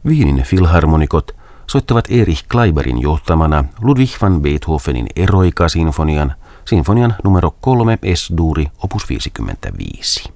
Wienin filharmonikot soittavat Erich Kleiberin johtamana Ludwig van Beethovenin Eroica-sinfonian, sinfonian numero 3 S-duuri opus 55.